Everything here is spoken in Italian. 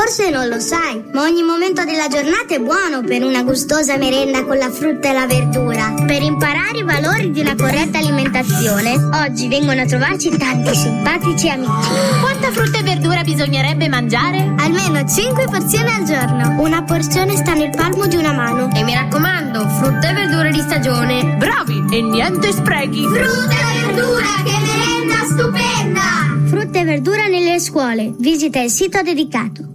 Forse non lo sai, ma ogni momento della giornata è buono per una gustosa merenda con la frutta e la verdura. Per imparare i valori di una corretta alimentazione, oggi vengono a trovarci tanti simpatici amici. Quanta frutta e verdura bisognerebbe mangiare? Almeno 5 porzioni al giorno. Una porzione sta nel palmo di una mano. E mi raccomando, frutta e verdura di stagione. Bravi! E niente sprechi! Frutta e verdura, che merenda stupenda! Frutta e verdura nelle scuole. Visita il sito dedicato.